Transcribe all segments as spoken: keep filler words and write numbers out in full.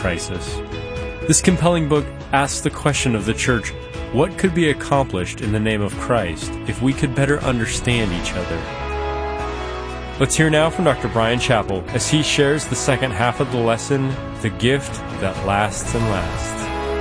crisis. This compelling book asks the question of the church, what could be accomplished in the name of Christ if we could better understand each other? Let's hear now from Doctor Bryan Chapell as he shares the second half of the lesson, The Gift That Lasts and Lasts.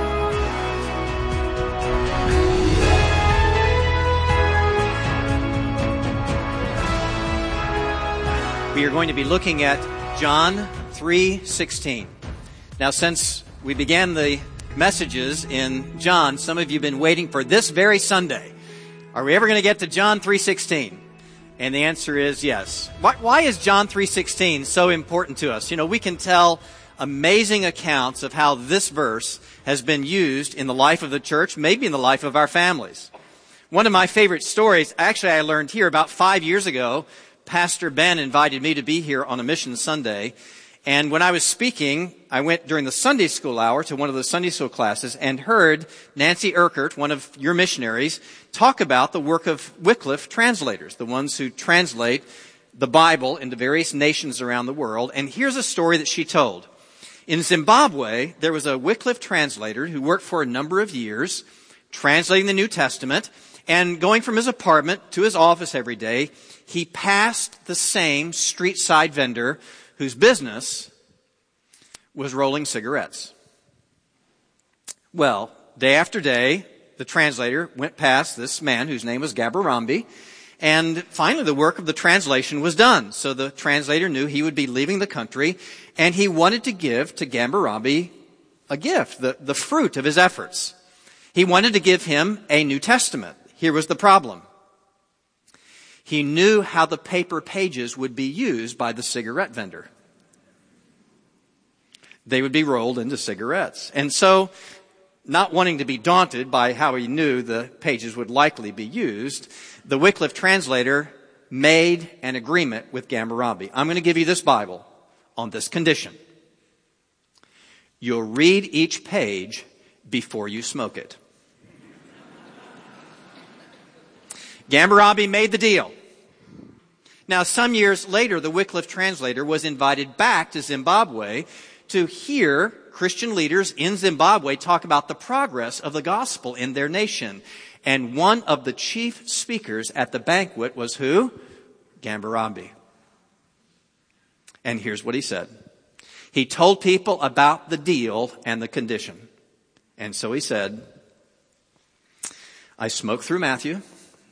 We are going to be looking at John three sixteen. Now, since we began the messages in John, some of you have been waiting for this very Sunday. Are we ever going to get to John three sixteen? And the answer is yes. Why, why is John three sixteen so important to us? You know, we can tell amazing accounts of how this verse has been used in the life of the church, maybe in the life of our families. One of my favorite stories, actually I learned here about five years ago. Pastor Ben invited me to be here on a Mission Sunday. And when I was speaking, I went during the Sunday school hour to one of the Sunday school classes and heard Nancy Urquhart, one of your missionaries, talk about the work of Wycliffe translators, the ones who translate the Bible into various nations around the world. And here's a story that she told. In Zimbabwe, there was a Wycliffe translator who worked for a number of years, translating the New Testament, and going from his apartment to his office every day, he passed the same street side vendor whose business was rolling cigarettes. Well, day after day, the translator went past this man whose name was Gabarambi, and finally the work of the translation was done. So the translator knew he would be leaving the country, and he wanted to give to Gabarambi a gift, the, the fruit of his efforts. He wanted to give him a New Testament. Here was the problem. He knew how the paper pages would be used by the cigarette vendor. They would be rolled into cigarettes. And so, not wanting to be daunted by how he knew the pages would likely be used, the Wycliffe translator made an agreement with Gabarambi. I'm going to give you this Bible on this condition. You'll read each page before you smoke it. Gabarambi made the deal. Now, some years later, the Wycliffe translator was invited back to Zimbabwe to hear Christian leaders in Zimbabwe talk about the progress of the gospel in their nation. And one of the chief speakers at the banquet was who? Gabarambi. And here's what he said. He told people about the deal and the condition. And so he said, I smoked through Matthew.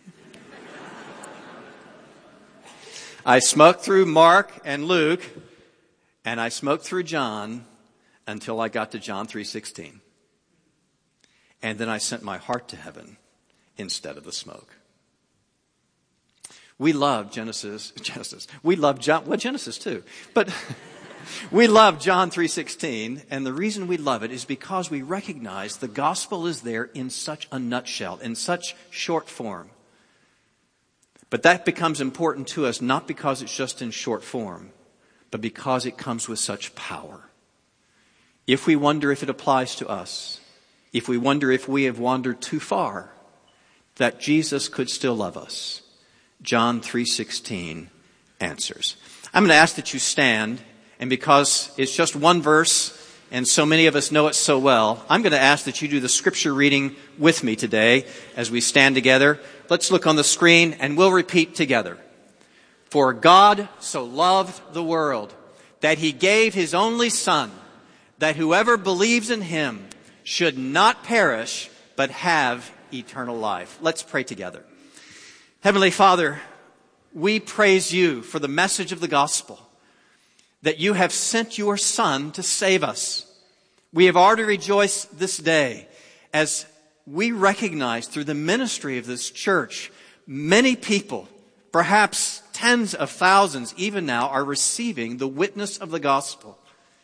I smoked through Mark and Luke, and I smoked through John until I got to John three sixteen. And then I sent my heart to heaven instead of the smoke. We love Genesis, Genesis. We love John, well, Genesis too. But we love John three sixteen, and the reason we love it is because we recognize the gospel is there in such a nutshell, in such short form. But that becomes important to us not because it's just in short form, but because it comes with such power. If we wonder if it applies to us, if we wonder if we have wandered too far, that Jesus could still love us, John three sixteen answers. I'm going to ask that you stand, and because it's just one verse, and so many of us know it so well, I'm going to ask that you do the scripture reading with me today as we stand together. Let's look on the screen and we'll repeat together. For God so loved the world that he gave his only Son, that whoever believes in him should not perish but have eternal life. Let's pray together. Heavenly Father, we praise you for the message of the gospel, that you have sent your Son to save us. We have already rejoiced this day as we recognize through the ministry of this church, many people, perhaps tens of thousands even now, are receiving the witness of the gospel.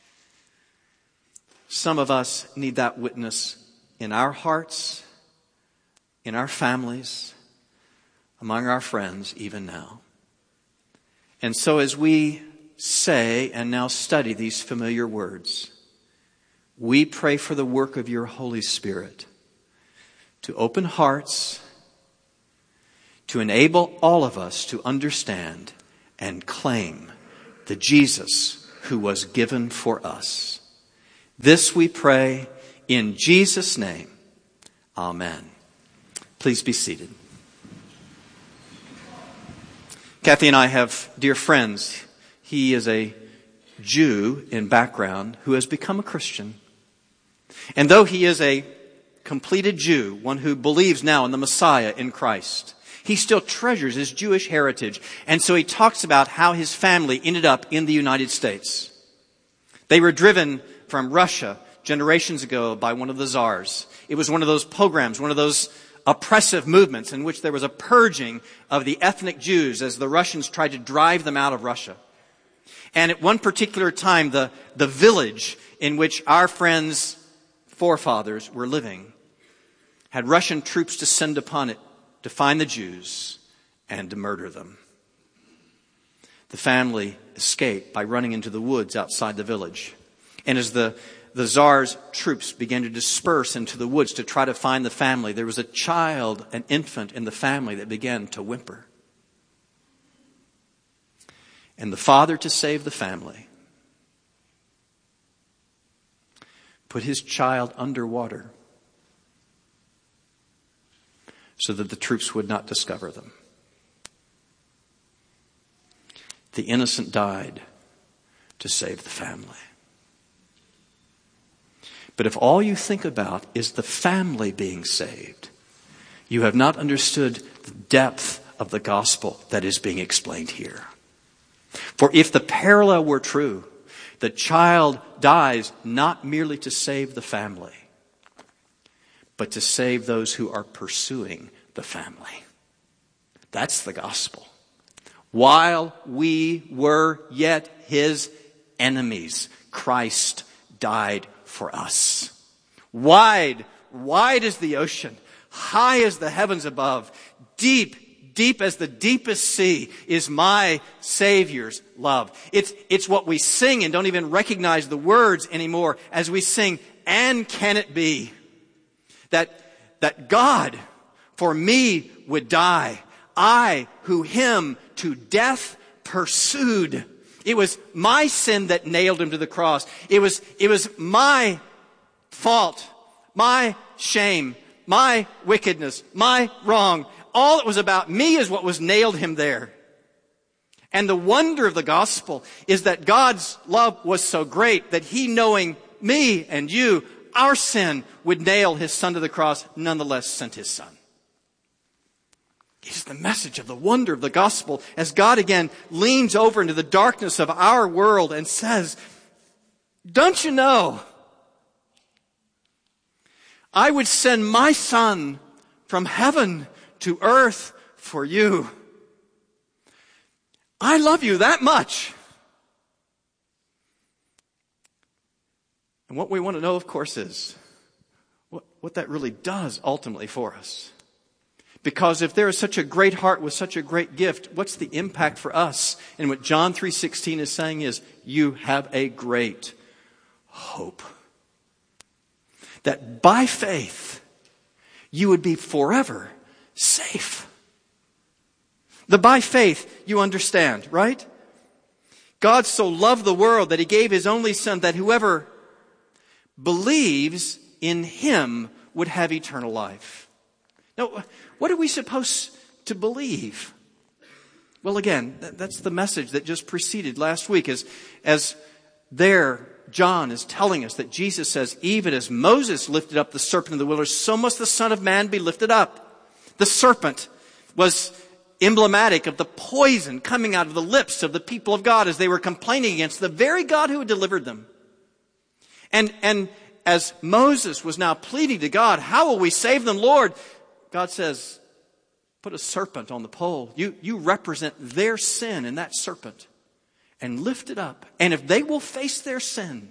Some of us need that witness in our hearts, in our families, among our friends even now. And so as we say and now study these familiar words, we pray for the work of your Holy Spirit to open hearts, to enable all of us to understand and claim the Jesus who was given for us. This we pray in Jesus' name. Amen. Please be seated. Kathy and I have dear friends. He is a Jew in background who has become a Christian. And though he is a completed Jew, one who believes now in the Messiah in Christ, he still treasures his Jewish heritage. And so he talks about how his family ended up in the United States. They were driven from Russia generations ago by one of the czars. It was one of those pogroms, one of those oppressive movements in which there was a purging of the ethnic Jews as the Russians tried to drive them out of Russia. And at one particular time, the, the village in which our friends' forefathers were living had Russian troops descend upon it to find the Jews and to murder them. The family escaped by running into the woods outside the village. And as the The Tsar's troops began to disperse into the woods to try to find the family, there was a child, an infant in the family that began to whimper. And the father, to save the family, put his child underwater so that the troops would not discover them. The innocent died to save the family. But if all you think about is the family being saved, you have not understood the depth of the gospel that is being explained here. For if the parallel were true, the child dies not merely to save the family, but to save those who are pursuing the family. That's the gospel. While we were yet his enemies, Christ died for us. Wide, wide as the ocean, high as the heavens above, deep, deep as the deepest sea is my Savior's love. It's, it's what we sing and don't even recognize the words anymore as we sing, and can it be that, that God for me would die, I who him to death pursued. It was my sin that nailed him to the cross. It was, it was my fault, my shame, my wickedness, my wrong. All it was about me is what was nailed him there. And the wonder of the gospel is that God's love was so great that he, knowing me and you, our sin, would nail his son to the cross, nonetheless sent his son. It is the message of the wonder of the gospel as God again leans over into the darkness of our world and says, don't you know? I would send my son from heaven to earth for you. I love you that much. And what we want to know, of course, is what, what that really does ultimately for us. Because if there is such a great heart with such a great gift, what's the impact for us? And what John three sixteen is saying is, you have a great hope. That by faith, you would be forever safe. The by faith, you understand, right? God so loved the world that he gave his only son that whoever believes in him would have eternal life. Now, what are we supposed to believe? Well, again, that's the message that just preceded last week. As, as there, John is telling us that Jesus says, even as Moses lifted up the serpent in the wilderness, so must the Son of Man be lifted up. The serpent was emblematic of the poison coming out of the lips of the people of God as they were complaining against the very God who had delivered them. And, and as Moses was now pleading to God, how will we save them, Lord? God says, put a serpent on the pole. You, you represent their sin in that serpent and lift it up. And if they will face their sin,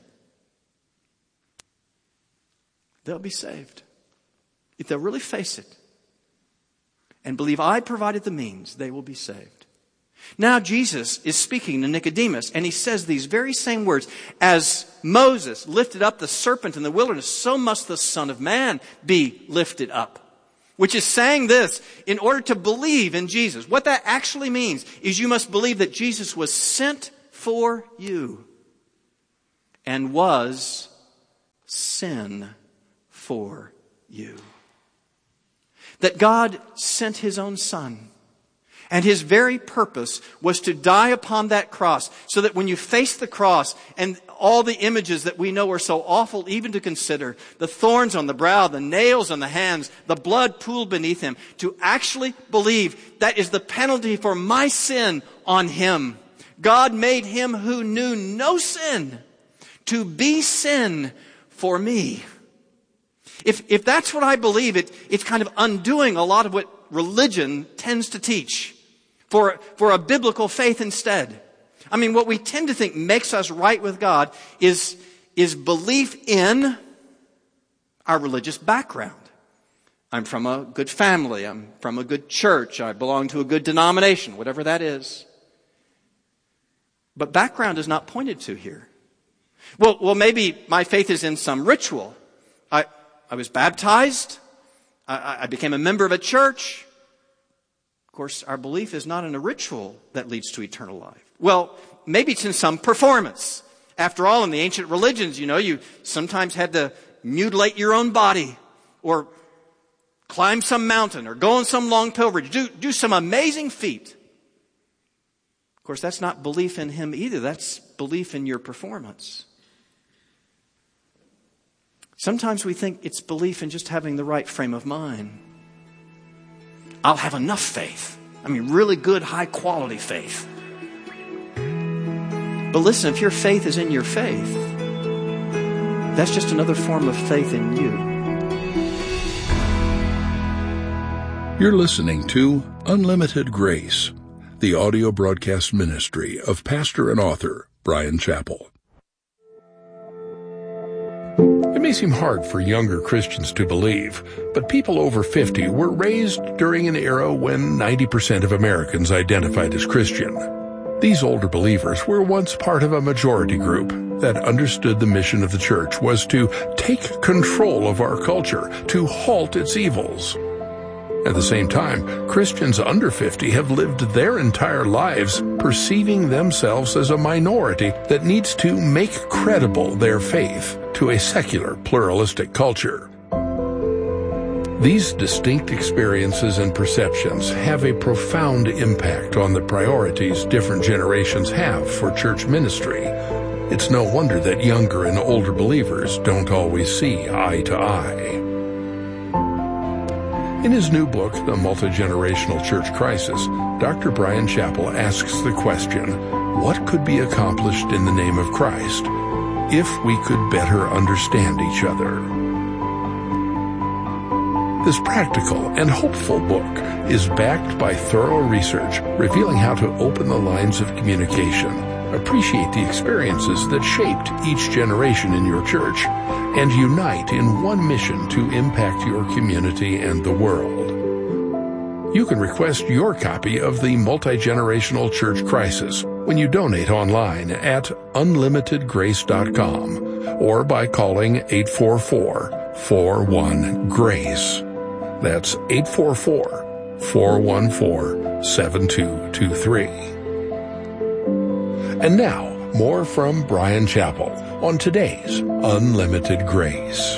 they'll be saved. If they'll really face it and believe I provided the means, they will be saved. Now Jesus is speaking to Nicodemus, and he says these very same words. As Moses lifted up the serpent in the wilderness, so must the Son of Man be lifted up. Which is saying this, in order to believe in Jesus, what that actually means is you must believe that Jesus was sent for you and was sin for you. That God sent His own Son. And His very purpose was to die upon that cross so that when you face the cross and all the images that we know are so awful even to consider, the thorns on the brow, the nails on the hands, the blood pooled beneath Him, to actually believe that is the penalty for my sin on Him. God made Him who knew no sin to be sin for me. If, if that's what I believe, it, it's kind of undoing a lot of what religion tends to teach. For, for a biblical faith instead. I mean, what we tend to think makes us right with God is, is belief in our religious background. I'm from a good family. I'm from a good church. I belong to a good denomination, whatever that is. But background is not pointed to here. Well, well, maybe my faith is in some ritual. I, I was baptized. I, I became a member of a church. Of course, our belief is not in a ritual that leads to eternal life. Well, maybe it's in some performance. After all, in the ancient religions, you know, you sometimes had to mutilate your own body or climb some mountain or go on some long pilgrimage, do, do some amazing feat. Of course, that's not belief in Him either. That's belief in your performance. Sometimes we think it's belief in just having the right frame of mind. I'll have enough faith. I mean, really good, high quality faith. But listen, if your faith is in your faith, that's just another form of faith in you. You're listening to Unlimited Grace, the audio broadcast ministry of pastor and author Bryan Chapell. It may seem hard for younger Christians to believe, but people over fifty were raised during an era when ninety percent of Americans identified as Christian. These older believers were once part of a majority group that understood the mission of the church was to take control of our culture, to halt its evils. At the same time, Christians under fifty have lived their entire lives perceiving themselves as a minority that needs to make credible their faith to a secular, pluralistic culture. These distinct experiences and perceptions have a profound impact on the priorities different generations have for church ministry. It's no wonder that younger and older believers don't always see eye to eye. In his new book, The Multi-Generational Church Crisis, Doctor Bryan Chapell asks the question, what could be accomplished in the name of Christ if we could better understand each other? This practical and hopeful book is backed by thorough research revealing how to open the lines of communication, appreciate the experiences that shaped each generation in your church, and unite in one mission to impact your community and the world. You can request your copy of The Multi-Generational Church Crisis when you donate online at unlimited grace dot com or by calling eight four four, four one, GRACE. That's eight four four, four one four, seven two two three. And now, more from Bryan Chapell on today's Unlimited Grace.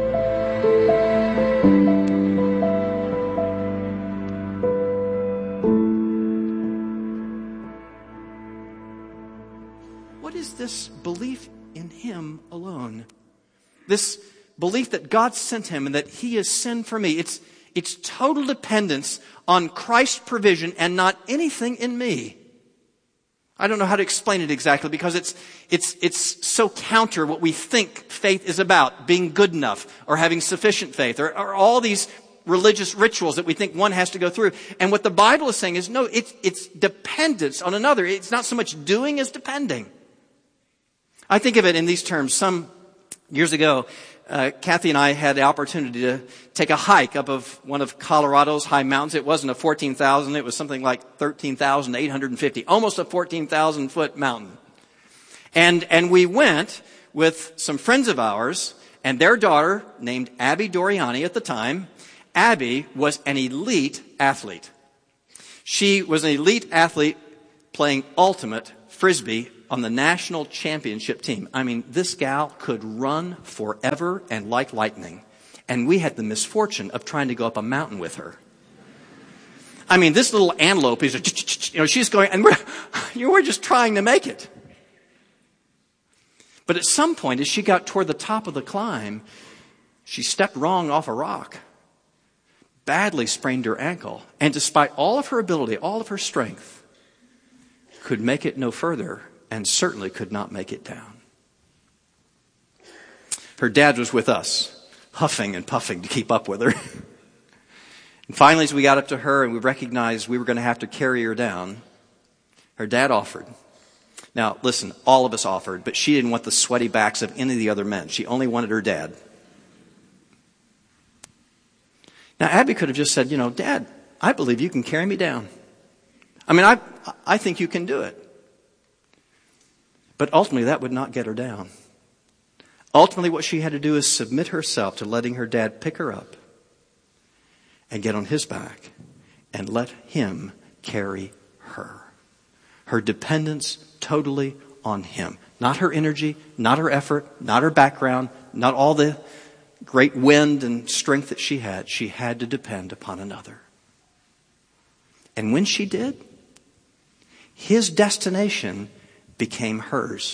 What is this belief in Him alone? This belief that God sent Him and that He is sin for me. It's, it's total dependence on Christ's provision and not anything in me. I don't know how to explain it exactly because it's, it's, it's so counter what we think faith is about, being good enough or having sufficient faith or, or all these religious rituals that we think one has to go through. And what the Bible is saying is no, it's, it's dependence on another. It's not so much doing as depending. I think of it in these terms. Some years ago, Uh, Kathy and I had the opportunity to take a hike up of one of Colorado's high mountains. It wasn't a fourteen thousand, it was something like thirteen thousand eight hundred fifty, almost a fourteen thousand foot mountain. And, and we went with some friends of ours and their daughter named Abby Doriani at the time. Abby was an elite athlete. She was an elite athlete playing ultimate Frisbee on the national championship team. I mean, this gal could run forever and like lightning. And we had the misfortune of trying to go up a mountain with her. I mean, this little antelope is, you know, she's going, and we're, we're just trying to make it. But at some point, as she got toward the top of the climb, she stepped wrong off a rock, badly sprained her ankle, and despite all of her ability, all of her strength, could make it no further and certainly could not make it down. Her dad was with us, huffing and puffing to keep up with her. And finally, as we got up to her and we recognized we were going to have to carry her down, her dad offered. Now, listen, all of us offered, but she didn't want the sweaty backs of any of the other men. She only wanted her dad. Now, Abby could have just said, you know, Dad, I believe you can carry me down. I mean, I, I think you can do it. But ultimately, that would not get her down. Ultimately, what she had to do is submit herself to letting her dad pick her up and get on his back and let him carry her. Her dependence totally on him. Not her energy, not her effort, not her background, not all the great wind and strength that she had. She had to depend upon another. And when she did, his destination became hers.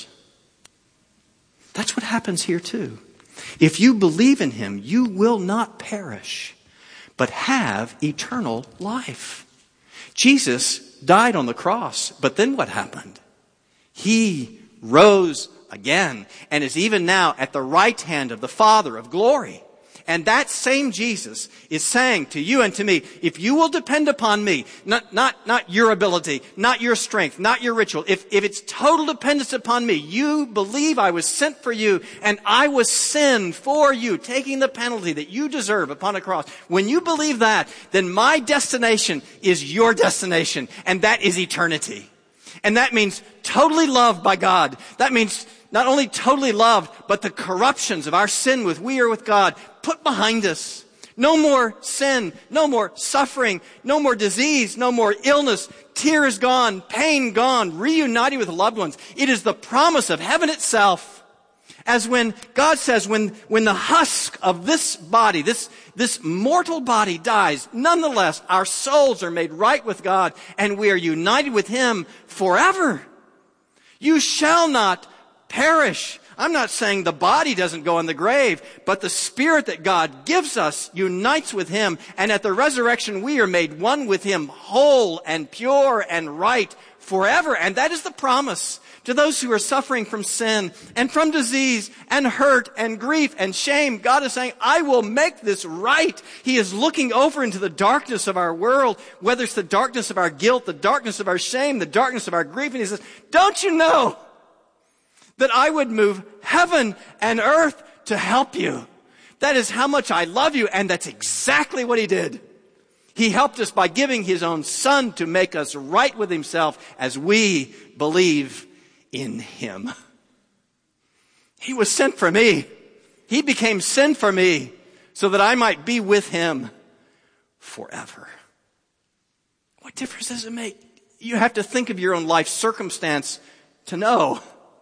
That's what happens here too. If you believe in him, you will not perish, but have eternal life. Jesus died on the cross, but then what happened? He rose again and is even now at the right hand of the Father of glory. And that same Jesus is saying to you and to me, if you will depend upon me, not, not, not your ability, not your strength, not your ritual, if, if it's total dependence upon me, you believe I was sent for you and I was sin for you, taking the penalty that you deserve upon a cross. When you believe that, then my destination is your destination, and that is eternity. And that means totally loved by God. That means not only totally loved, but the corruptions of our sin with we are with God put behind us. No more sin, no more suffering, no more disease, no more illness, tears gone, pain gone, reunited with loved ones. It is the promise of heaven itself. As when God says, when, when the husk of this body, this, this mortal body dies, nonetheless, our souls are made right with God and we are united with him forever. You shall not perish. I'm not saying the body doesn't go in the grave, but the spirit that God gives us unites with him. And at the resurrection, we are made one with him, whole and pure and right forever. And that is the promise to those who are suffering from sin and from disease and hurt and grief and shame. God is saying, I will make this right. He is looking over into the darkness of our world, whether it's the darkness of our guilt, the darkness of our shame, the darkness of our grief. And he says, don't you know that I would move heaven and earth to help you? That is how much I love you. And that's exactly what he did. He helped us by giving his own son to make us right with himself as we believe in him. He was sent for me. He became sin for me so that I might be with him forever. What difference does it make? You have to think of your own life circumstance to know.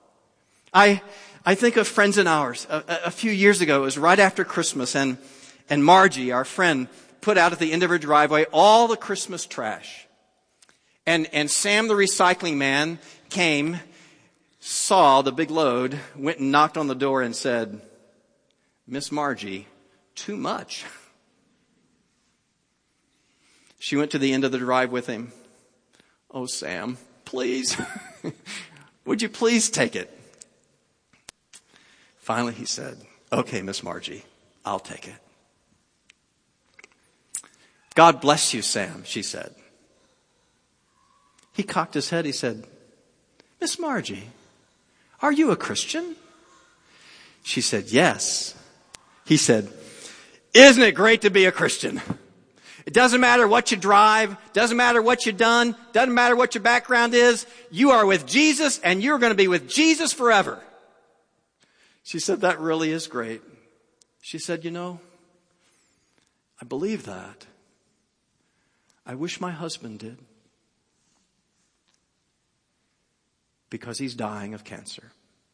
I I think of friends of ours. A, a few years ago, it was right after Christmas, and, and Margie, our friend, put out at the end of her driveway all the Christmas trash. And, and Sam, the recycling man, came, saw the big load, went and knocked on the door and said, Miss Margie, too much. She went to the end of the drive with him. Oh, Sam, please, would you please take it? Finally, he said, okay, Miss Margie, I'll take it. God bless you, Sam, she said. He cocked his head. He said, Miss Margie, are you a Christian? She said, yes. He said, isn't it great to be a Christian? It doesn't matter what you drive, doesn't matter what you've done, doesn't matter what your background is. You are with Jesus and you're going to be with Jesus forever. She said, that really is great. She said, you know, I believe that. I wish my husband did. because he's dying of cancer.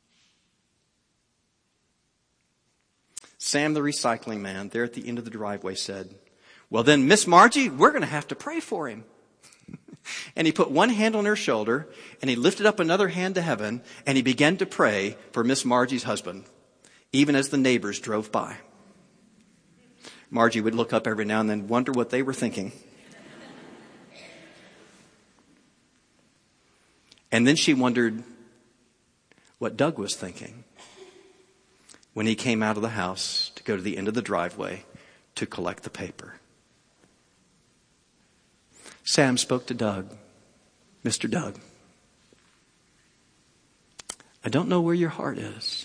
Sam, the recycling man, there at the end of the driveway said, well then, Miss Margie, we're going to have to pray for him. And he put one hand on her shoulder, and he lifted up another hand to heaven, and he began to pray for Miss Margie's husband, even as the neighbors drove by. Margie would look up every now and then, wonder what they were thinking. And then she wondered what Doug was thinking when he came out of the house to go to the end of the driveway to collect the paper. Sam spoke to Doug. Mister Doug, I don't know where your heart is,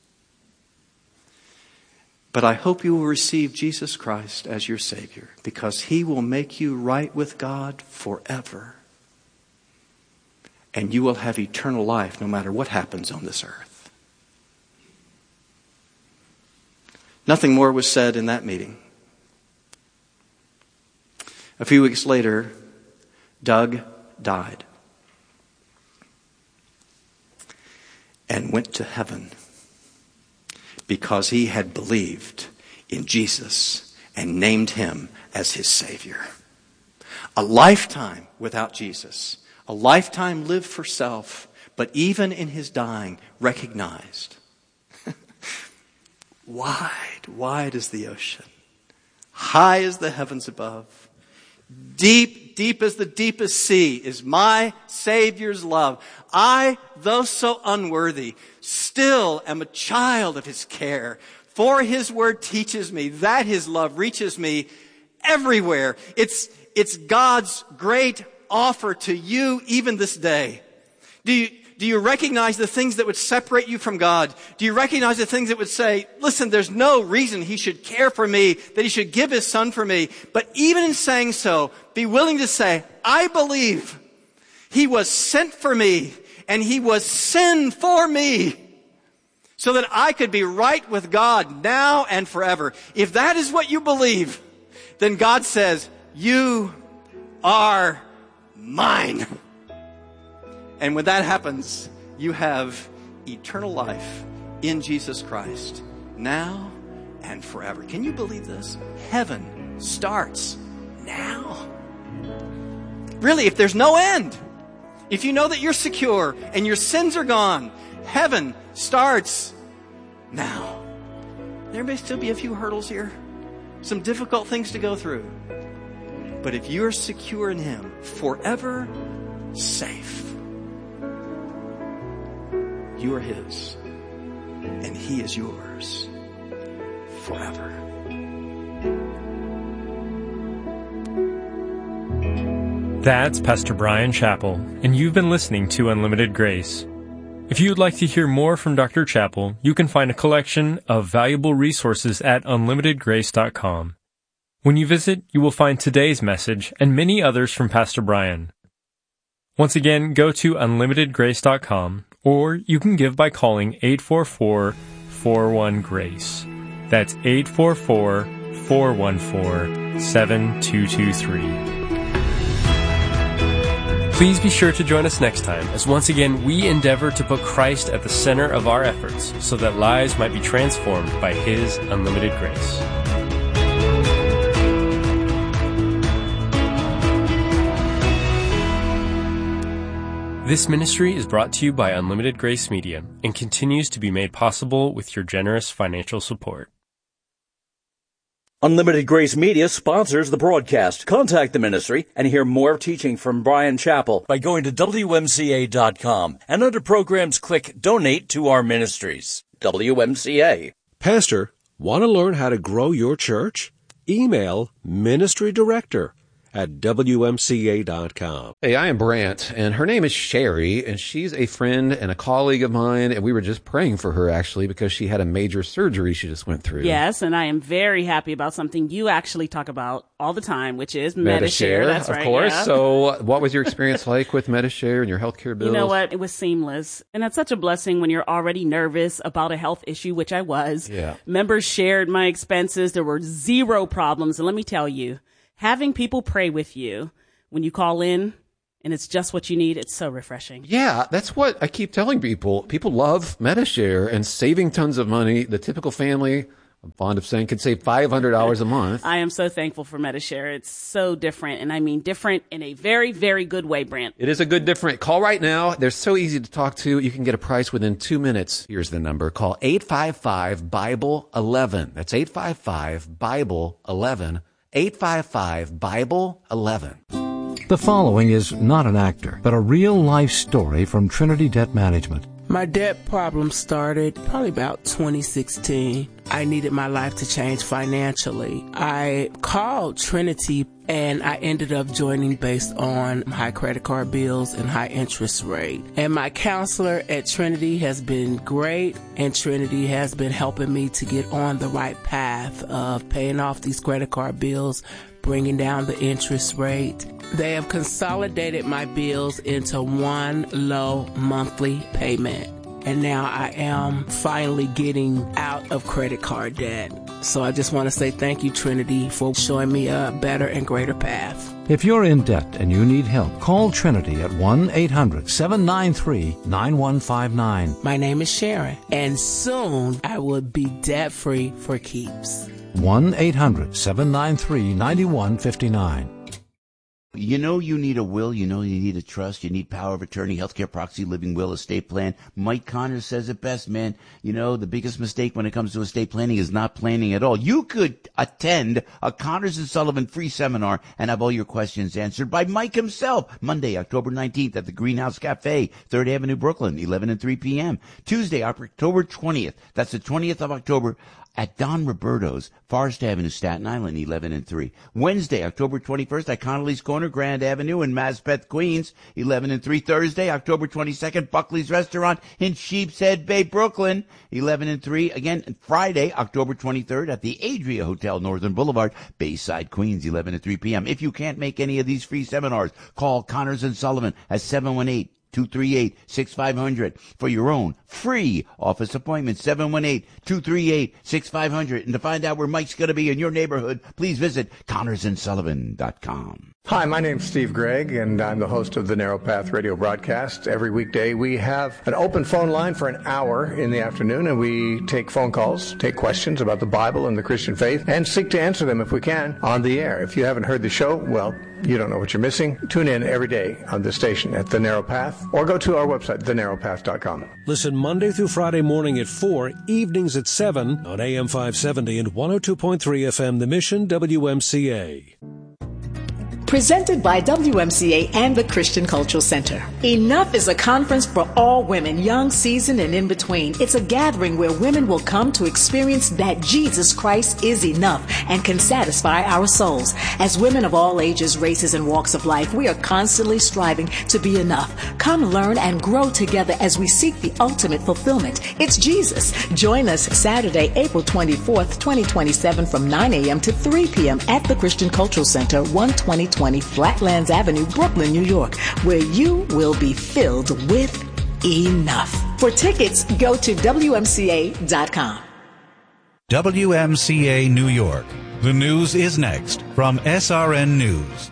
but I hope you will receive Jesus Christ as your Savior, because he will make you right with God forever. And you will have eternal life no matter what happens on this earth. Nothing more was said in that meeting. A few weeks later, Doug died and went to heaven because he had believed in Jesus and named him as his Savior. A lifetime without Jesus. A lifetime lived for self, but even in his dying, recognized. Wide, wide as the ocean. High as the heavens above. Deep, deep as the deepest sea is my Savior's love. I, though so unworthy, still am a child of his care. For his word teaches me that his love reaches me everywhere. It's, it's God's great offer to you even this day. Do you, do you recognize the things that would separate you from God? Do you recognize the things that would say, listen, there's no reason he should care for me, that he should give his son for me. But even in saying so, be willing to say, I believe he was sent for me and he was sin for me so that I could be right with God now and forever. If that is what you believe, then God says, you are mine. And when that happens, you have eternal life in Jesus Christ, now and forever. Can you believe this? Heaven starts now. Really, if there's no end, if you know that you're secure and your sins are gone, heaven starts now. There may still be a few hurdles here, some difficult things to go through. But if you're secure in him, forever safe. You are his, and he is yours forever. That's Pastor Bryan Chapell, and you've been listening to Unlimited Grace. If you'd like to hear more from Doctor Chapell, you can find a collection of valuable resources at unlimited grace dot com. When you visit, you will find today's message and many others from Pastor Bryan. Once again, go to unlimited grace dot com, or you can give by calling eight four four, four one, GRACE. That's eight four four, four one four, seven two two three. Please be sure to join us next time as once again we endeavor to put Christ at the center of our efforts so that lives might be transformed by his unlimited grace. This ministry is brought to you by Unlimited Grace Media and continues to be made possible with your generous financial support. Unlimited Grace Media sponsors the broadcast. Contact the ministry and hear more teaching from Bryan Chapell by going to W M C A dot com and under programs click Donate to Our Ministries. W M C A. Pastor, want to learn how to grow your church? Email Ministry Director at W M C A dot com. Hey, I am Brant, and her name is Sherry, and she's a friend and a colleague of mine, and we were just praying for her, actually, because she had a major surgery she just went through. Yes, and I am very happy about something you actually talk about all the time, which is Medi-Share. That's of right, course. yeah. So what was your experience like with Medi-Share and your healthcare bills? You know what? It was seamless. And it's such a blessing when you're already nervous about a health issue, which I was. Yeah. Members shared my expenses. There were zero problems. And let me tell you, having people pray with you when you call in and it's just what you need. It's so refreshing. Yeah, that's what I keep telling people. People love Medi-Share and saving tons of money. The typical family, I'm fond of saying, could save five hundred dollars a month. I am so thankful for Medi-Share. It's so different, and I mean different in a very, very good way, Brent. It is a good different. Call right now. They're so easy to talk to. You can get a price within two minutes. Here's the number. Call eight five five, Bible eleven. That's eight five five, Bible eleven. eight five five, Bible eleven. The following is not an actor, but a real-life story from Trinity Debt Management. My debt problem started probably about twenty sixteen. I needed my life to change financially. I called Trinity and I ended up joining based on high credit card bills and high interest rate. And my counselor at Trinity has been great, and Trinity has been helping me to get on the right path of paying off these credit card bills, bringing down the interest rate. They have consolidated my bills into one low monthly payment. And now I am finally getting out of credit card debt. So I just want to say thank you, Trinity, for showing me a better and greater path. If you're in debt and you need help, call Trinity at one eight hundred, seven nine three, nine one five nine. My name is Sharon, and soon I will be debt-free for keeps. one eight hundred, seven nine three, nine one five nine. You know you need a will, you know you need a trust, you need power of attorney, healthcare proxy, living will, estate plan. Mike Connors says it best, man. You know, the biggest mistake when it comes to estate planning is not planning at all. You could attend a Connors and Sullivan free seminar and have all your questions answered by Mike himself. Monday, October nineteenth at the Greenhouse Cafe, third Avenue, Brooklyn, eleven and three p.m. Tuesday, October twentieth, that's the twentieth of October, at Don Roberto's, Forest Avenue, Staten Island, eleven and three. Wednesday, October twenty-first, at Connolly's Corner, Grand Avenue in Maspeth, Queens, eleven and three. Thursday, October twenty-second, Buckley's Restaurant in Sheepshead Bay, Brooklyn, eleven and three. Again, Friday, October twenty-third, at the Adria Hotel, Northern Boulevard, Bayside, Queens, eleven and three p.m. If you can't make any of these free seminars, call Connors and Sullivan at seven one eight, two three eight, six five zero zero for your own free office appointment, seven one eight, two three eight, six five zero zero. And to find out where Mike's going to be in your neighborhood, please visit connors and sullivan dot com. Hi, my name's Steve Gregg, and I'm the host of the Narrow Path radio broadcast. Every weekday, we have an open phone line for an hour in the afternoon, and we take phone calls, take questions about the Bible and the Christian faith, and seek to answer them, if we can, on the air. If you haven't heard the show, well, you don't know what you're missing. Tune in every day on this station at The Narrow Path, or go to our website, the narrow path dot com. Listen Monday through Friday morning at four, evenings at seven on A M five seventy and one oh two point three F M, The Mission, W M C A. Presented by W M C A and the Christian Cultural Center. Enough is a conference for all women, young, seasoned, and in between. It's a gathering where women will come to experience that Jesus Christ is enough and can satisfy our souls. As women of all ages, races, and walks of life, we are constantly striving to be enough. Come learn and grow together as we seek the ultimate fulfillment. It's Jesus. Join us Saturday, April twenty-fourth, twenty twenty-seven from nine a.m. to three p.m. at the Christian Cultural Center, one twenty twenty Flatlands Avenue, Brooklyn, New York, where you will be filled with enough. For tickets, go to W M C A dot com. W M C A New York. The news is next from S R N News.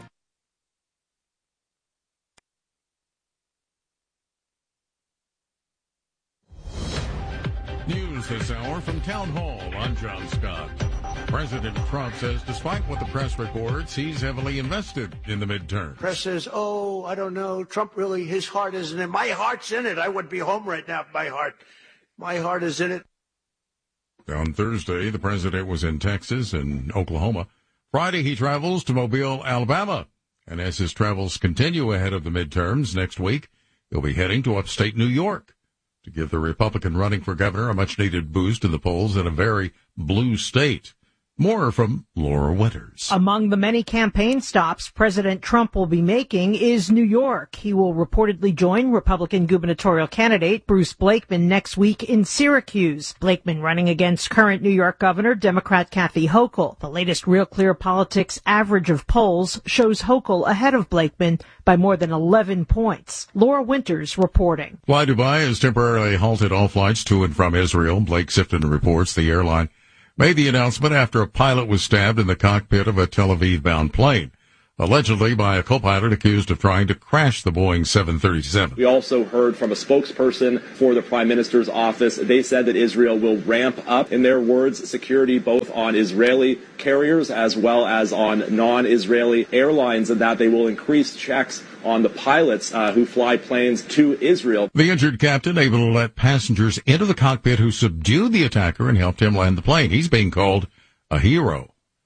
News this hour from Town Hall. I'm John Scott. President Trump says despite what the press reports, he's heavily invested in the midterm. Press says, oh, I don't know, Trump really, his heart isn't in it. My heart's in it. I would be home right now if my heart, my heart is in it. On Thursday, the president was in Texas and Oklahoma. Friday, he travels to Mobile, Alabama. And as his travels continue ahead of the midterms next week, he'll be heading to upstate New York to give the Republican running for governor a much-needed boost in the polls in a very blue state. More from Laura Winters. Among the many campaign stops President Trump will be making is New York. He will reportedly join Republican gubernatorial candidate Bruce Blakeman next week in Syracuse. Blakeman running against current New York Governor Democrat Kathy Hochul. The latest Real Clear Politics average of polls shows Hochul ahead of Blakeman by more than eleven points. Laura Winters reporting. Fly Dubai has temporarily halted all flights to and from Israel. Blake Sifton reports the airline made the announcement after a pilot was stabbed in the cockpit of a Tel Aviv-bound plane. allegedly by a co-pilot accused of trying to crash the Boeing seven thirty-seven. We also heard from a spokesperson for the Prime Minister's office. They said that Israel will ramp up, in their words, security both on Israeli carriers as well as on non-Israeli airlines, and that they will increase checks on the pilots uh, who fly planes to Israel. The injured captain able to let passengers into the cockpit who subdued the attacker and helped him land the plane. He's being called a hero.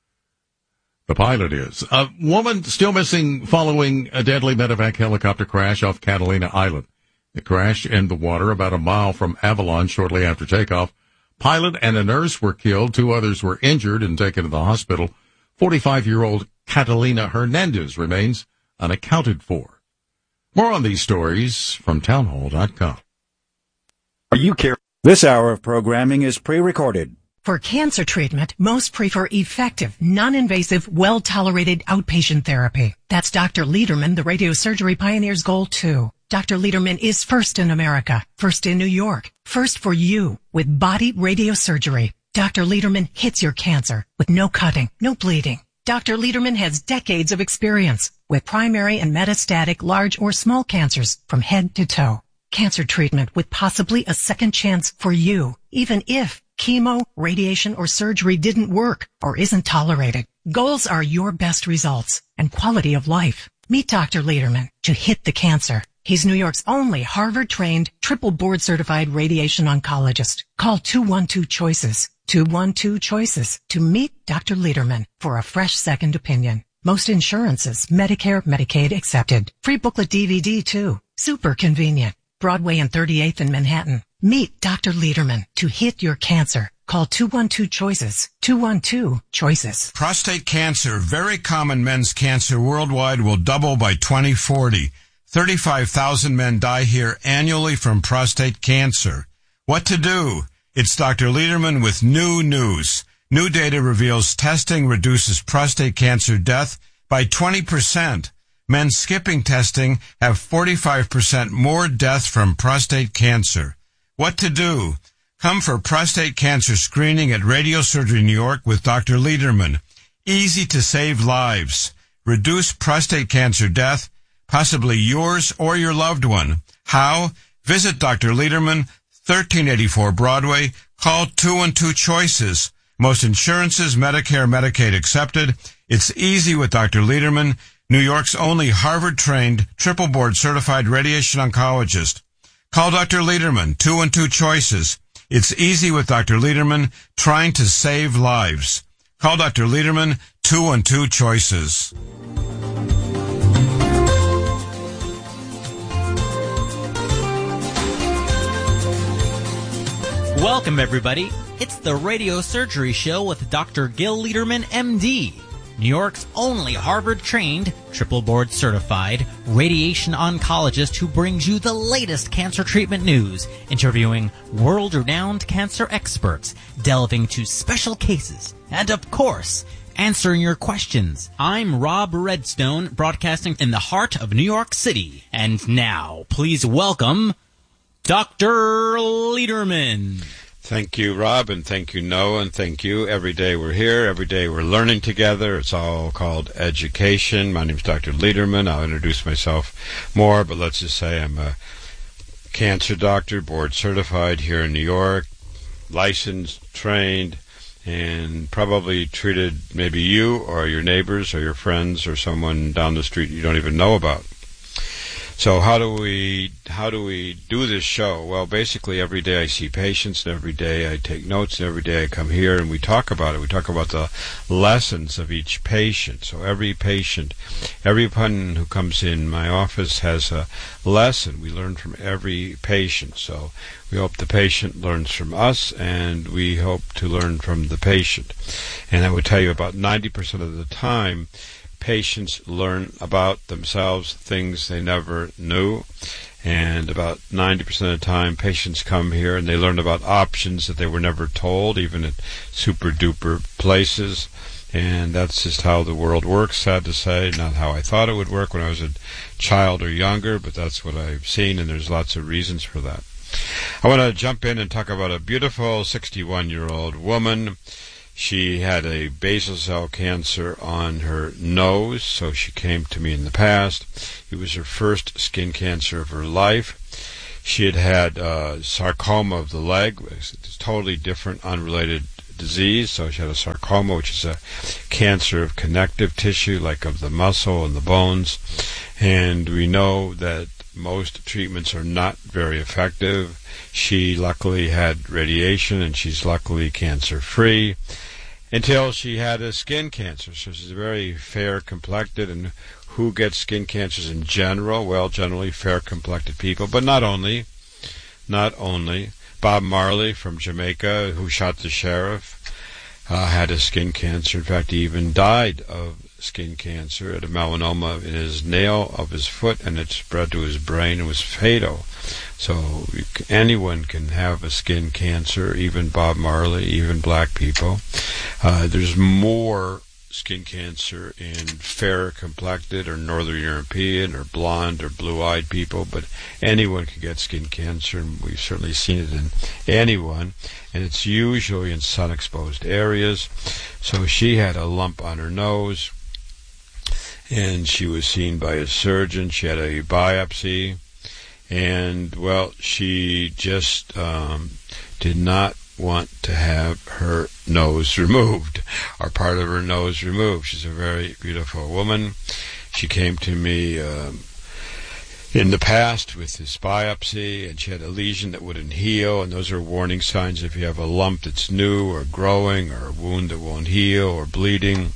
The pilot is. A woman still missing following a deadly medevac helicopter crash off Catalina Island. The crash in the water about a mile from Avalon shortly after takeoff. Pilot and a nurse were killed. Two others were injured and taken to the hospital. forty-five-year-old Catalina Hernandez remains unaccounted for. More on these stories from townhall dot com. Are you care? This hour of programming is pre-recorded. For cancer treatment, most prefer effective, non-invasive, well-tolerated outpatient therapy. That's Doctor Lederman, the radiosurgery pioneer's goal, too. Doctor Lederman is first in America, first in New York, first for you with body radiosurgery. Doctor Lederman hits your cancer with no cutting, no bleeding. Doctor Lederman has decades of experience with primary and metastatic large or small cancers from head to toe. Cancer treatment with possibly a second chance for you, even if chemo, radiation, or surgery didn't work or isn't tolerated. Goals are your best results and quality of life. Meet Doctor Lederman to hit the cancer. He's New York's only Harvard-trained, triple board-certified radiation oncologist. Call two one two choices, two one two choices to meet Doctor Lederman for a fresh second opinion. Most insurances, Medicare, Medicaid accepted. Free booklet D V D too. Super convenient. Broadway and thirty-eighth in Manhattan. Meet Doctor Lederman to hit your cancer. Call two one two choices, two one two choices. Prostate cancer, very common men's cancer worldwide, will double by twenty forty. thirty-five thousand men die here annually from prostate cancer. What to do? It's Doctor Lederman with new news. New data reveals testing reduces prostate cancer death by twenty percent. Men skipping testing have forty-five percent more death from prostate cancer. What to do? Come for prostate cancer screening at Radiosurgery New York with Doctor Lederman. Easy to save lives. Reduce prostate cancer death, possibly yours or your loved one. How? Visit Doctor Lederman, thirteen eighty-four Broadway. Call two one two choices. Most insurances, Medicare, Medicaid accepted. It's easy with Doctor Lederman, New York's only Harvard-trained, triple board-certified radiation oncologist. Call Doctor Lederman, two one two choices. It's easy with Doctor Lederman, trying to save lives. Call Doctor Lederman, two one two choices. Welcome, everybody. It's the Radio Surgery Show with Doctor Gil Lederman, M D, New York's only Harvard-trained, triple board-certified radiation oncologist who brings you the latest cancer treatment news, interviewing world-renowned cancer experts, delving into special cases, and, of course, answering your questions. I'm Rob Redstone, broadcasting in the heart of New York City. And now, please welcome Doctor Lederman. Thank you, Rob, and thank you, Noah, and thank you. Every day we're here. Every day we're learning together. It's all called education. My name's Doctor Lederman. I'll introduce myself more, but let's just say I'm a cancer doctor, board certified here in New York, licensed, trained, and probably treated maybe you or your neighbors or your friends or someone down the street you don't even know about. So how do we how do we do this show? Well, basically every day I see patients, and every day I take notes, and every day I come here and we talk about it. We talk about the lessons of each patient. So every patient, everyone who comes in my office has a lesson. We learn from every patient. So we hope the patient learns from us, and we hope to learn from the patient. And I would tell you about ninety percent of the time, patients learn about themselves things they never knew, and about ninety percent of the time patients come here and they learn about options that they were never told, even at super duper places. And that's just how the world works, sad to say. Not how I thought it would work when I was a child or younger, but that's what I've seen, and there's lots of reasons for that. I want to jump in and talk about a beautiful sixty-one-year-old woman. She had a basal cell cancer on her nose, so she came to me in the past. It was her first skin cancer of her life. She had had uh, sarcoma of the leg. It's a totally different, unrelated disease. So she had a sarcoma, which is a cancer of connective tissue, like of the muscle and the bones. And we know that most treatments are not very effective. She luckily had radiation, and she's luckily cancer-free until she had a skin cancer. So she's very fair-complected. And who gets skin cancers in general? Well, generally fair-complected people, but not only. Not only. Bob Marley from Jamaica, who shot the sheriff, uh, had a skin cancer. In fact, he even died of skin cancer, had a melanoma in his nail of his foot, and it spread to his brain and was fatal. So anyone can have a skin cancer, even Bob Marley, even black people. Uh, there's more skin cancer in fair-complected or Northern European or blonde or blue-eyed people, but anyone can get skin cancer, and we've certainly seen it in anyone, and it's usually in sun-exposed areas. So she had a lump on her nose, and she was seen by a surgeon. She had a biopsy, and, well, she just um, did not want to have her nose removed, or part of her nose removed. She's a very beautiful woman. She came to me um, in the past with this biopsy, and she had a lesion that wouldn't heal, and those are warning signs if you have a lump that's new or growing, or a wound that won't heal, or bleeding,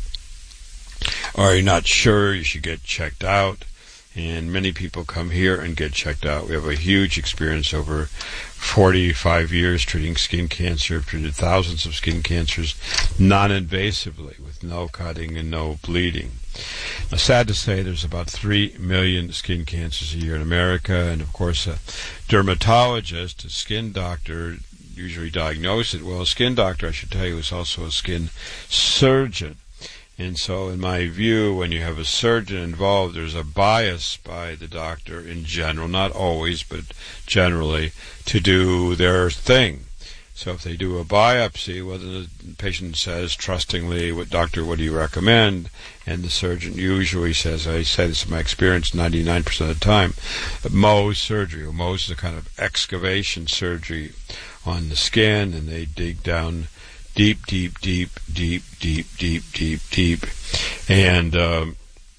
or you're not sure, you should get checked out. And many people come here and get checked out. We have a huge experience over forty-five years treating skin cancer. We've treated thousands of skin cancers non-invasively with no cutting and no bleeding. Now, sad to say, there's about three million skin cancers a year in America, and of course a dermatologist, a skin doctor, usually diagnose it. Well, a skin doctor, I should tell you, is also a skin surgeon. And so, in my view, when you have a surgeon involved, there's a bias by the doctor in general, not always, but generally, to do their thing. So if they do a biopsy, well, the patient says trustingly, "What doctor, what do you recommend?" And the surgeon usually says, I say this in my experience ninety-nine percent of the time, Mohs surgery. Well, Mohs is a kind of excavation surgery on the skin, and they dig down deep, deep, deep, deep, deep, deep, deep, deep. And um,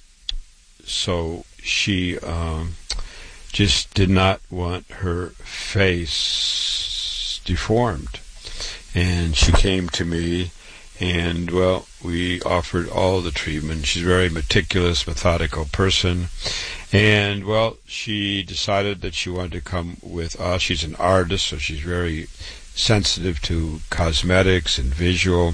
so she um, just did not want her face deformed. And she came to me, and, well, we offered all the treatment. She's a very meticulous, methodical person. And, well, she decided that she wanted to come with us. She's an artist, so she's very sensitive to cosmetics and visual.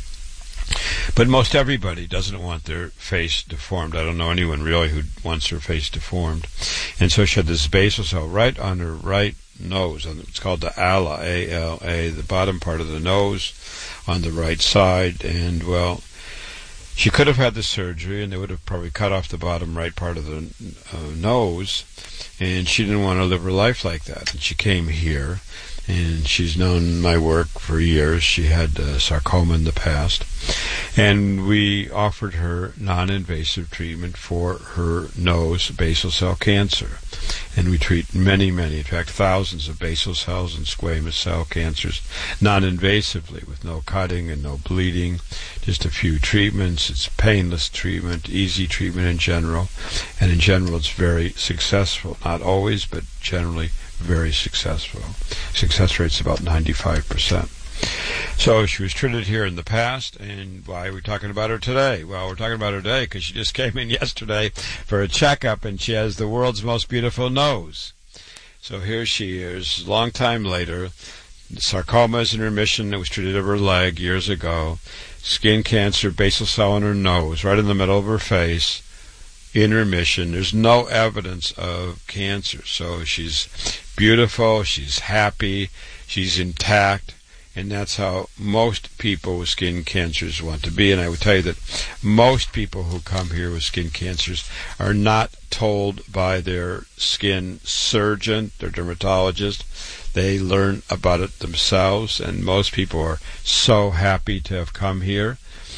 But most everybody doesn't want their face deformed. I don't know anyone really who wants their face deformed. And so she had this basal cell right on her right nose. It's called the ala, A L A, the bottom part of the nose on the right side. And, well, she could have had the surgery, and they would have probably cut off the bottom right part of the uh, nose. And she didn't want to live her life like that. And she came here. And she's known my work for years. She had uh, sarcoma in the past. And we offered her non-invasive treatment for her nose basal cell cancer. And we treat many, many, in fact, thousands of basal cells and squamous cell cancers non-invasively with no cutting and no bleeding. Just a few treatments. It's painless treatment, easy treatment in general. And in general, it's very successful. Not always, but generally very successful. Success rate's about ninety-five percent. So she was treated here in the past, and why are we talking about her today? Well, we're talking about her today because she just came in yesterday for a checkup, and she has the world's most beautiful nose. So here she is, a long time later. Sarcoma is in remission. It was treated of her leg years ago. Skin cancer, basal cell in her nose, right in the middle of her face, in remission. There's no evidence of cancer. So she's beautiful, she's happy, she's intact, and that's how most people with skin cancers want to be. And I would tell you that most people who come here with skin cancers are not told by their skin surgeon, their dermatologist, They learn about it themselves, and most people are so happy to have come here.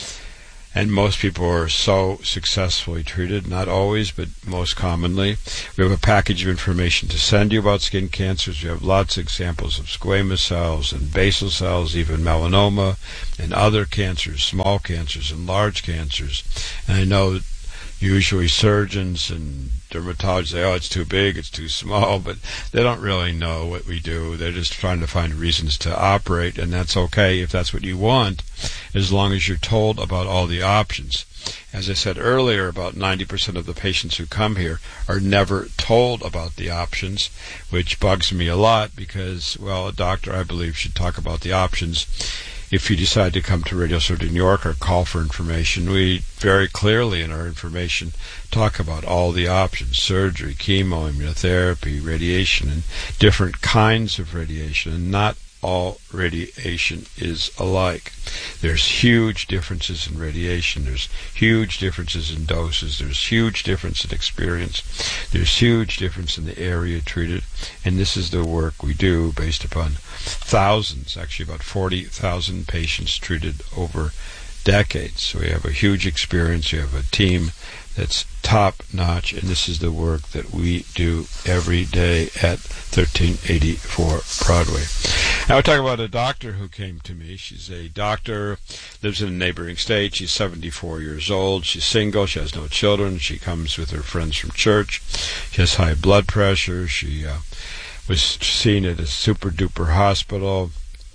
And most people are so successfully treated, not always, but most commonly. We have a package of information to send you about skin cancers. We have lots of examples of squamous cells and basal cells, even melanoma, and other cancers, small cancers and large cancers. And I know usually surgeons and dermatologists say, oh, it's too big, it's too small, but they don't really know what we do. They're just trying to find reasons to operate, and that's okay if that's what you want, as long as you're told about all the options. As I said earlier, about ninety percent of the patients who come here are never told about the options, which bugs me a lot because, well, a doctor, I believe, should talk about the options. If you decide to come to Radio Surgery New York or call for information, we very clearly in our information talk about all the options: surgery, chemo, immunotherapy, radiation, and different kinds of radiation. And not all radiation is alike. There's huge differences in radiation. There's huge differences in doses. There's huge difference in experience. There's huge difference in the area treated. And this is the work we do based upon thousands, actually about forty thousand patients treated over decades. So we have a huge experience. We have a team that's top-notch, and this is the work that we do every day at thirteen eighty-four Broadway. Now, I talk about a doctor who came to me. She's a doctor, lives in a neighboring state. She's seventy-four years old. She's single. She has no children. She comes with her friends from church. She has high blood pressure. She uh, was seen at a super-duper hospital.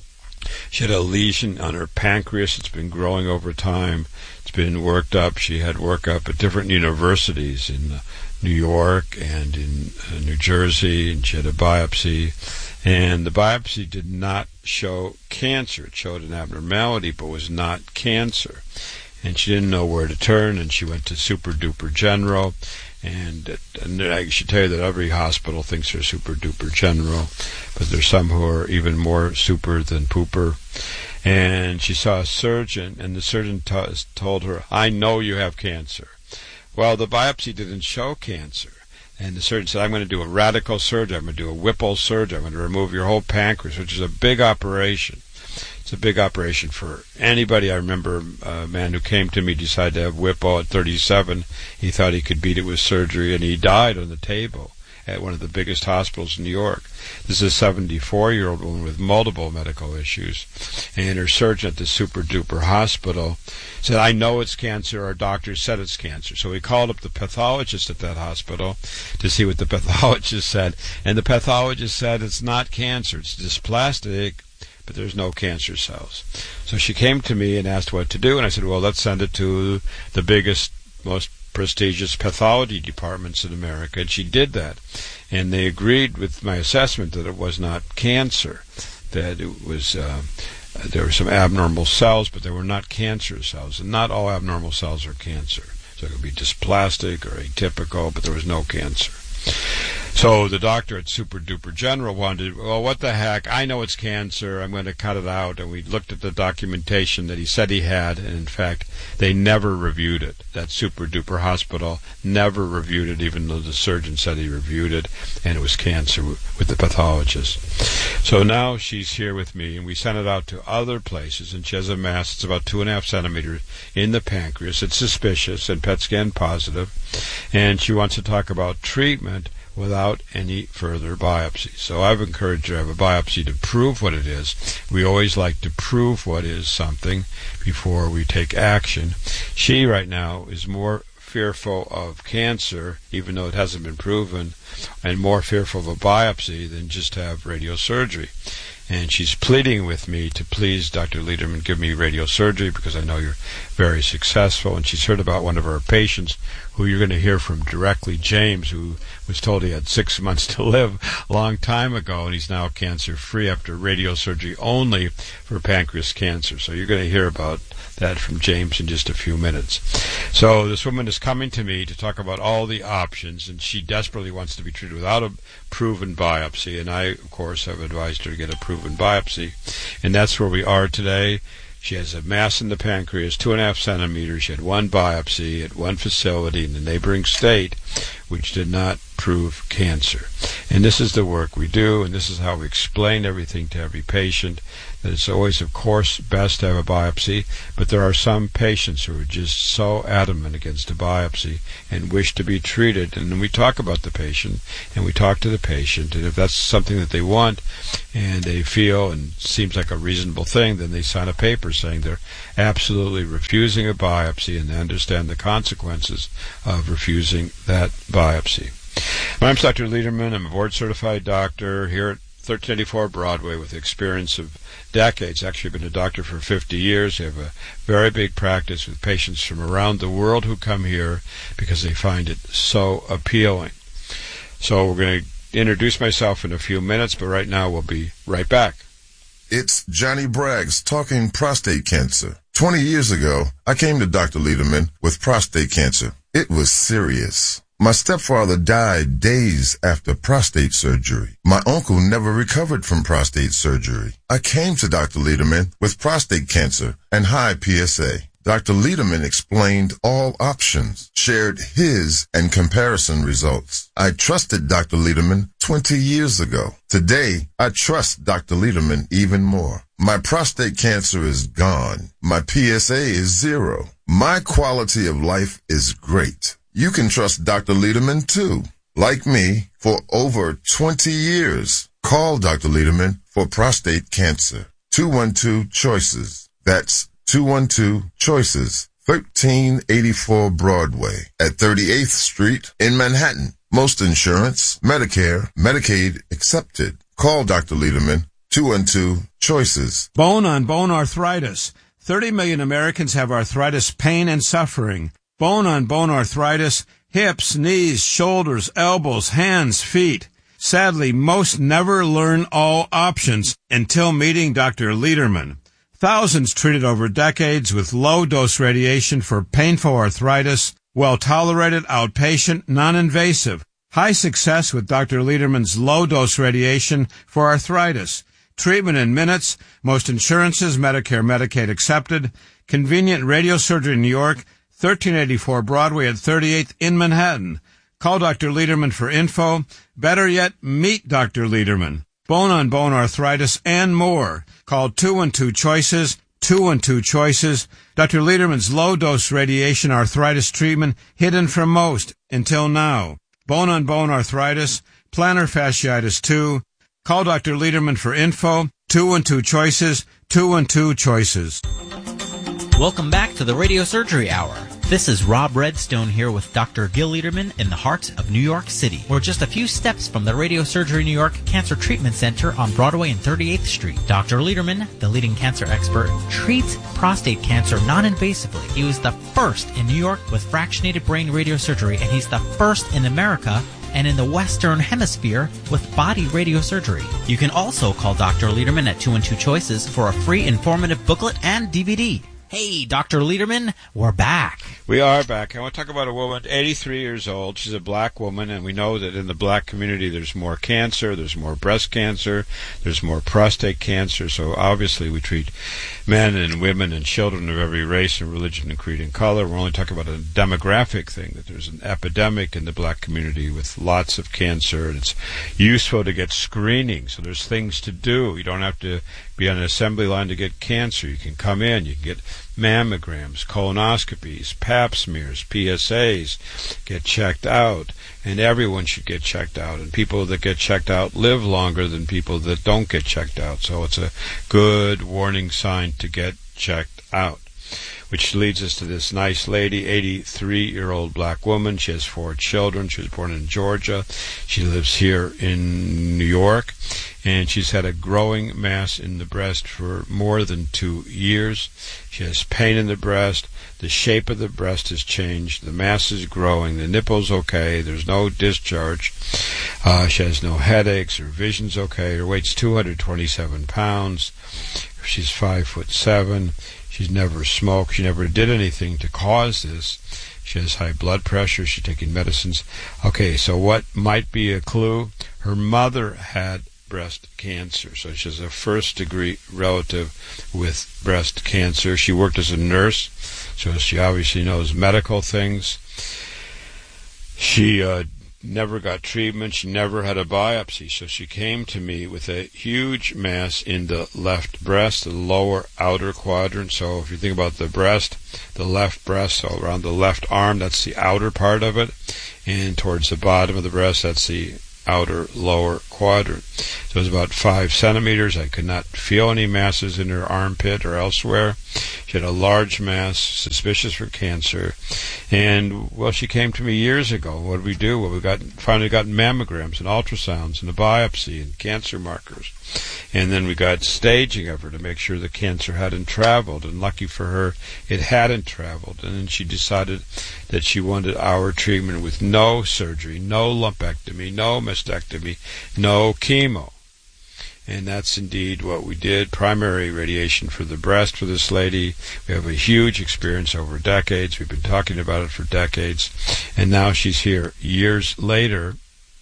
She had a lesion on her pancreas. It's been growing over time. It's been worked up. She had workup at different universities in uh, New York and in uh, New Jersey, and she had a biopsy. And the biopsy did not show cancer. It showed an abnormality, but was not cancer. And she didn't know where to turn, and she went to Super Duper General. And, and I should tell you that every hospital thinks they're Super Duper General, but there's some who are even more super than pooper. And she saw a surgeon, and the surgeon t- told her, I know you have cancer. Well, the biopsy didn't show cancer. And the surgeon said, I'm going to do a radical surgery. I'm going to do a Whipple surgery. I'm going to remove your whole pancreas, which is a big operation. It's a big operation for anybody. I remember a man who came to me decided to have Whipple at thirty-seven. He thought he could beat it with surgery, and he died on the table at one of the biggest hospitals in New York. This is a seventy-four-year-old woman with multiple medical issues, and her surgeon at the super-duper hospital said, I know it's cancer. Our doctor said it's cancer. So he called up the pathologist at that hospital to see what the pathologist said, and the pathologist said it's not cancer. It's dysplastic, but there's no cancer cells. So she came to me and asked what to do, and I said, well, let's send it to the biggest, most prestigious pathology departments in America, and she did that. And they agreed with my assessment that it was not cancer, that it was, uh, there were some abnormal cells, but they were not cancer cells, and not all abnormal cells are cancer. So it could be dysplastic or atypical, but there was no cancer. So the doctor at Super Duper General wanted, well, what the heck, I know it's cancer, I'm going to cut it out. And we looked at the documentation that he said he had, and in fact, they never reviewed it. That Super Duper hospital never reviewed it, even though the surgeon said he reviewed it, and it was cancer with the pathologist. So now she's here with me, and we sent it out to other places, and she has a mass, it's about two and a half centimeters in the pancreas. It's suspicious and P E T scan positive, and she wants to talk about treatment without any further biopsy. So I've encouraged her to have a biopsy to prove what it is. We always like to prove what is something before we take action. She right now is more fearful of cancer, even though it hasn't been proven, and more fearful of a biopsy than just have radiosurgery. And she's pleading with me to please, Doctor Lederman, give me radiosurgery because I know you're very successful. And she's heard about one of our patients who you're going to hear from directly, James, who was told he had six months to live a long time ago, and he's now cancer-free after radiosurgery only for pancreas cancer. So you're going to hear about that from James in just a few minutes. So this woman is coming to me to talk about all the options, and she desperately wants to be treated without a proven biopsy, and I, of course, have advised her to get a proven biopsy, and that's where we are today. She has a mass in the pancreas, two and a half centimeters. She had one biopsy at one facility in the neighboring state, which did not prove cancer. And this is the work we do, and this is how we explain everything to every patient, that it's always, of course, best to have a biopsy, but there are some patients who are just so adamant against a biopsy and wish to be treated. And then we talk about the patient, and we talk to the patient, and if that's something that they want and they feel and seems like a reasonable thing, then they sign a paper saying they're absolutely refusing a biopsy and they understand the consequences of refusing that biopsy. My name's Doctor Lederman. I'm a board-certified doctor here at thirteen eighty-four Broadway with experience of decades. Actually, I've been a doctor for fifty years. I have a very big practice with patients from around the world who come here because they find it so appealing. So we're going to introduce myself in a few minutes, but right now we'll be right back. It's Johnny Braggs talking prostate cancer. Twenty years ago, I came to Doctor Lederman with prostate cancer. It was serious. My stepfather died days after prostate surgery. My uncle never recovered from prostate surgery. I came to Doctor Lederman with prostate cancer and high P S A. Doctor Lederman explained all options, shared his and comparison results. I trusted Doctor Lederman twenty years ago. Today, I trust Doctor Lederman even more. My prostate cancer is gone. My P S A is zero. My quality of life is great. You can trust Doctor Lederman too. Like me, for over twenty years. Call Doctor Lederman for prostate cancer. two one two choices. That's two one two choices. thirteen eighty-four Broadway at thirty-eighth Street in Manhattan. Most insurance, Medicare, Medicaid accepted. Call Doctor Lederman. two one two choices. Bone on bone arthritis. thirty million Americans have arthritis pain and suffering. Bone on bone arthritis, hips, knees, shoulders, elbows, hands, feet. Sadly, most never learn all options until meeting Doctor Lederman. Thousands treated over decades with low-dose radiation for painful arthritis, well-tolerated, outpatient, non-invasive. High success with Doctor Lederman's low-dose radiation for arthritis. Treatment in minutes, most insurances, Medicare, Medicaid accepted. Convenient radiosurgery in New York, thirteen eighty-four Broadway at thirty-eighth in Manhattan. Call Doctor Lederman for info. Better yet, meet Doctor Lederman. Bone-on-bone arthritis and more. Call two one two choices, two one two choices. Doctor Lederman's low-dose radiation arthritis treatment hidden from most until now. Bone-on-bone arthritis, plantar fasciitis two. Call Doctor Lederman for info. two one two choices, two one two choices. Welcome back to the Radio Surgery Hour. This is Rob Redstone here with Doctor Gil Lederman in the heart of New York City. We're just a few steps from the Radio Surgery New York Cancer Treatment Center on Broadway and thirty-eighth Street. Doctor Lederman, the leading cancer expert, treats prostate cancer non-invasively. He was the first in New York with fractionated brain radiosurgery, and he's the first in America and in the Western Hemisphere with body radiosurgery. You can also call Doctor Lederman at two one two choices for a free informative booklet and D V D. Hey, Doctor Lederman, we're back. We are back. I want to talk about a woman, eighty-three years old. She's a black woman, and we know that in the black community there's more cancer, there's more breast cancer, there's more prostate cancer. So obviously we treat men and women and children of every race and religion and creed and color. We're only talking about a demographic thing, that there's an epidemic in the black community with lots of cancer, and it's useful to get screening. So there's things to do. You don't have to be on an assembly line to get cancer. You can come in, you can get mammograms, colonoscopies, pap smears, P S As, get checked out, and everyone should get checked out. And people that get checked out live longer than people that don't get checked out. So it's a good warning sign to get checked out. Which leads us to this nice lady, eighty-three-year-old black woman. She has four children. She was born in Georgia. She lives here in New York. And she's had a growing mass in the breast for more than two years. She has pain in the breast. The shape of the breast has changed. The mass is growing. The nipple's okay. There's no discharge. Uh, she has no headaches. Her vision's okay. Her weight's two hundred twenty-seven pounds. She's five foot seven. She's never smoked. She never did anything to cause this. She has high blood pressure. She's taking medicines. Okay, so what might be a clue? Her mother had breast cancer. So she has a first-degree relative with breast cancer. She worked as a nurse, so she obviously knows medical things. She uh, never got treatment. She never had a biopsy. So she came to me with a huge mass in the left breast, the lower outer quadrant. So if you think about the breast, the left breast, so around the left arm, that's the outer part of it. And towards the bottom of the breast, that's the outer lower quadrant. So it was about five centimeters. I could not feel any masses in her armpit or elsewhere. She had a large mass, suspicious for cancer. And, well, she came to me years ago. What did we do? Well, we got finally got mammograms and ultrasounds and a biopsy and cancer markers. And then we got staging of her to make sure the cancer hadn't traveled. And lucky for her, it hadn't traveled. And then she decided that she wanted our treatment with no surgery, no lumpectomy, no mastectomy, no chemo. And that's indeed what we did. Primary radiation for the breast for this lady. We have a huge experience over decades. We've been talking about it for decades. And now she's here years later,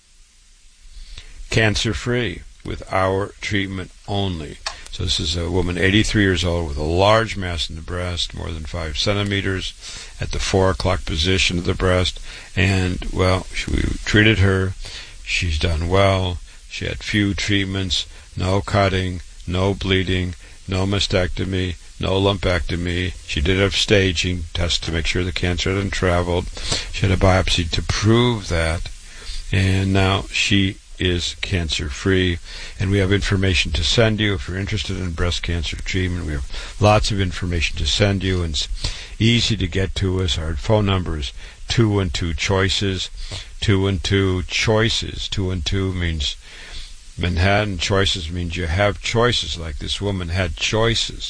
cancer-free, with our treatment only. So this is a woman, eighty-three years old, with a large mass in the breast, more than five centimeters, at the four o'clock position of the breast. And, well, we treated her. She's done well. She had few treatments, no cutting, no bleeding, no mastectomy, no lumpectomy. She did have staging tests to make sure the cancer hadn't traveled. She had a biopsy to prove that. And now she is cancer-free, and we have information to send you. If you're interested in breast cancer treatment, we have lots of information to send you, and it's easy to get to us. Our phone number is two one two choices, two one two choices. two one two means Manhattan. Choices means you have choices, like this woman had choices.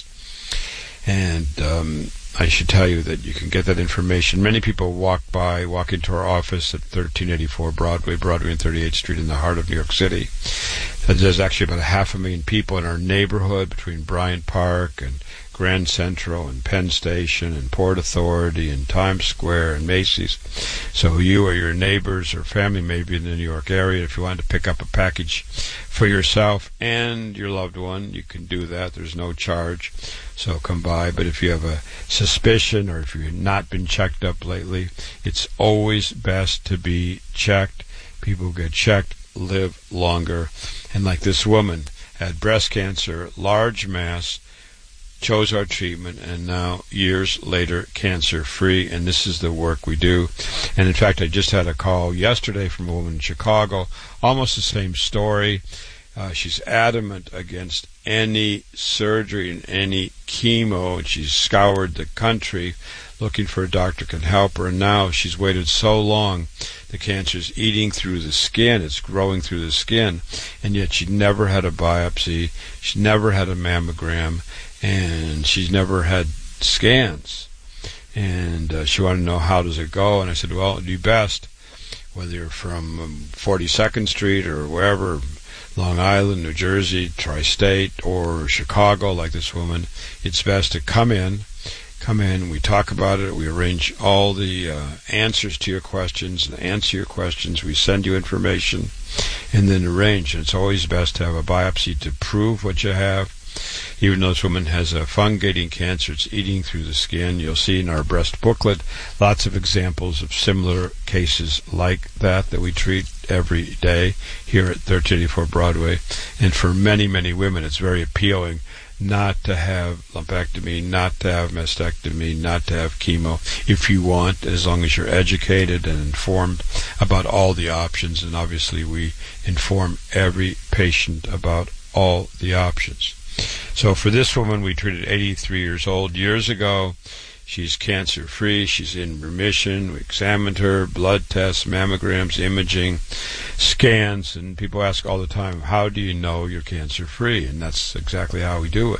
And um, I should tell you that you can get that information. Many people walk by, walk into our office at thirteen eighty-four Broadway, Broadway and thirty-eighth Street in the heart of New York City. There's actually about a half a million people in our neighborhood between Bryant Park and Grand Central and Penn Station and Port Authority and Times Square and Macy's. So you or your neighbors or family may be in the New York area. If you want to pick up a package for yourself and your loved one, you can do that. There's no charge. So come by. But if you have a suspicion or if you've not been checked up lately, it's always best to be checked. People who get checked live longer. And like this woman, had breast cancer, large mass, chose our treatment, and now, years later, cancer-free, and this is the work we do. And in fact, I just had a call yesterday from a woman in Chicago, almost the same story. Uh, she's adamant against any surgery and any chemo, and she's scoured the country looking for a doctor who can help her, and now she's waited so long. The cancer's eating through the skin, it's growing through the skin, and yet she never had a biopsy, she never had a mammogram, and she's never had scans. And uh, she wanted to know, how does it go? And I said, well, it'd be best, whether you're from um, forty-second Street or wherever, Long Island, New Jersey, Tri-State, or Chicago, like this woman, it's best to come in. Come in, we talk about it, we arrange all the uh, answers to your questions and answer your questions. We send you information and then arrange. And it's always best to have a biopsy to prove what you have. Even though this woman has a fungating cancer, it's eating through the skin. You'll see in our breast booklet lots of examples of similar cases like that that we treat every day here at thirteen eighty-four Broadway. And for many, many women, it's very appealing not to have lumpectomy, not to have mastectomy, not to have chemo, if you want, as long as you're educated and informed about all the options. And obviously we inform every patient about all the options. So for this woman, we treated eighty-three years old years ago. She's cancer-free. She's in remission. We examined her, blood tests, mammograms, imaging, scans, and people ask all the time, how do you know you're cancer-free? And that's exactly how we do it.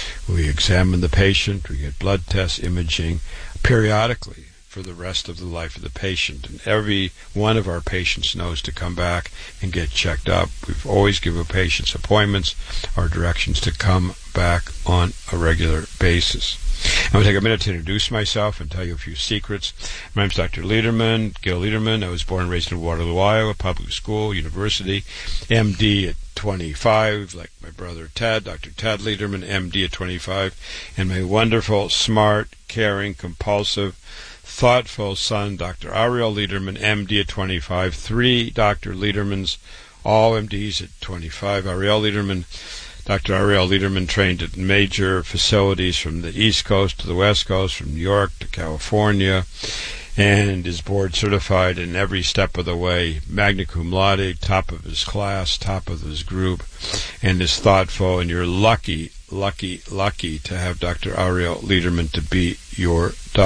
We examine the patient. We get blood tests, imaging, periodically for the rest of the life of the patient. And every one of our patients knows to come back and get checked up. We've always given patients appointments or directions to come back on a regular basis. I'm going to take a minute to introduce myself and tell you a few secrets. My name is Doctor Lederman, Gil Lederman. I was born and raised in Waterloo, Iowa, public school, university, M D at twenty-five, like my brother Ted, Doctor Ted Lederman, M D at twenty-five, and my wonderful, smart, caring, compulsive, thoughtful son, Doctor Ariel Lederman, M D at twenty-five, three Doctor Ledermans, all M Ds at twenty-five. Ariel Lederman, Doctor Ariel Lederman trained at major facilities from the East Coast to the West Coast, from New York to California, and is board certified in every step of the way, magna cum laude, top of his class, top of his group, and is thoughtful, and you're lucky, lucky, lucky to have Doctor Ariel Lederman to be your doctor.